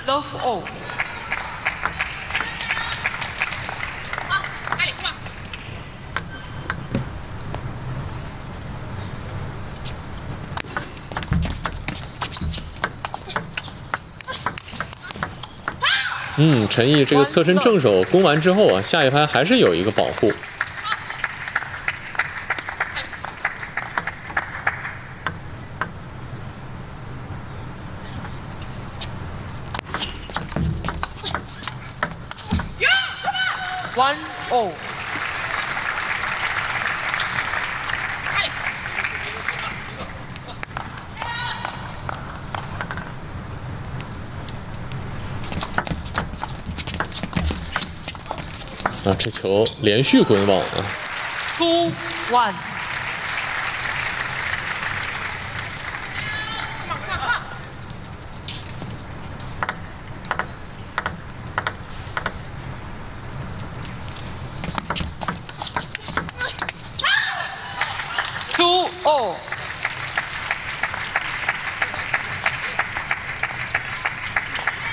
love all。 陈毅这个侧身正手攻完之后啊，下一拍还是有一个保护。 1-0。 这球连续滚网啊！ 2-1。